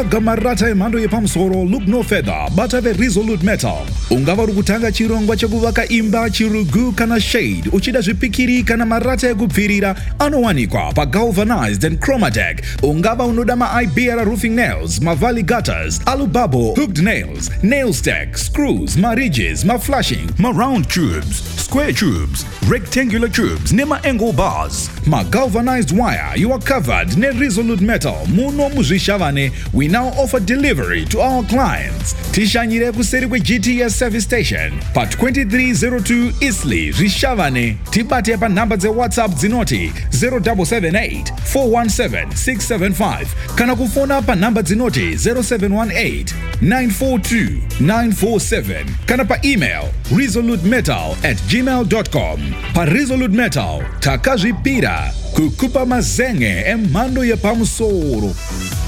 Gamarata emhando yepamusoro, look no further, but have a Resolute Metal. Ungava rukutanga chirongwa chekuvaka imba, chirugu kana shade, uchida zvipikiri kana marata ekupfirira, anowanikwa pa galvanized and chromatec. Ungava unoda ma-IBR roofing nails, ma-valley gutters, alubabo, hooked nails, nail stacks, screws, ma-ridges, ma-flashing, ma-round tubes, square tubes, rectangular tubes, nema-angle bars, ma-galvanized wire. You are covered ne Resolute Metal. Muno muzvishavane. We now offer delivery to our clients. Tishanyire kuseri kwe GTS service station pa 2302 Isley Rishavane. Tibate pa namba ze WhatsApp zinoti 0778 417 675 kana kufona pa namba zinoti 0718 942 947 kana pa email resolutemetal@gmail.com. Pa Resolute Metal takazvipira kukupa mazenge emhando yepamusoro.